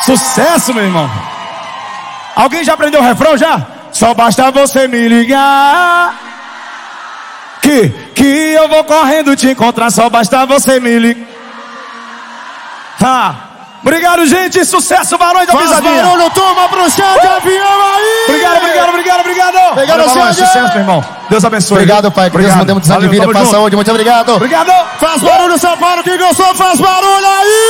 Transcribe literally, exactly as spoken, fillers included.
Sucesso, meu irmão. Alguém já aprendeu o refrão já? Só basta você me ligar Que, que eu vou correndo te encontrar. Só basta você me ligar. Ah, obrigado, gente. Sucesso, Barões da Pisadinha. Barulho, turma, pro chão de avião aí. Obrigado, obrigado, obrigado, obrigado. Obrigado, Barões, sucesso, meu irmão. Deus abençoe. Obrigado, pai. Que Deus nos dê muitos anos de vida, paz, saúde. Muito obrigado. Obrigado. Faz barulho, São Paulo. Quem gostou, faz barulho aí.